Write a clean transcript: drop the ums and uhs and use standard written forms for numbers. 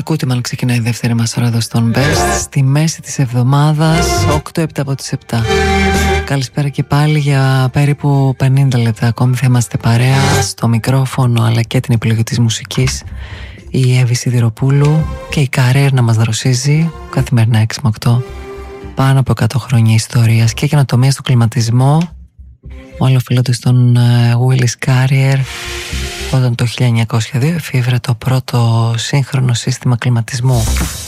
Ακούτε, μάλλον ξεκινάει η δεύτερη μας ώρα εδώ στον Best, στη μέση της εβδομάδας, 8-7 από τις 7. Καλησπέρα και πάλι, για περίπου 50 λεπτά ακόμη θα είμαστε παρέα στο μικρόφωνο αλλά και την επιλογή της μουσικής. Η Εύη Σιδηροπούλου και η Career να μας δροσίζει καθημερινά 6 με 8. Πάνω από 100 χρόνια ιστορίας και καινοτομία στο κλιματισμό. Όλοι οφείλονται στον Willis Carrier, όταν το 1902 εφήβρε το πρώτο σύγχρονο σύστημα κλιματισμού.